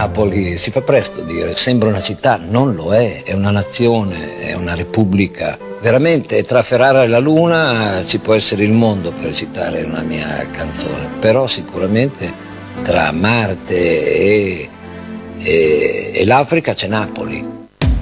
Napoli si fa presto a dire, sembra una città, non lo è una nazione, è una repubblica. Veramente tra Ferrara e la Luna ci può essere il mondo, per citare una mia canzone, però sicuramente tra Marte e l'Africa c'è Napoli.